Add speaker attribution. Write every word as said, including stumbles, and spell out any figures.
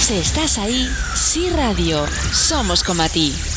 Speaker 1: Si estás ahí, Sí Radio, somos como a ti.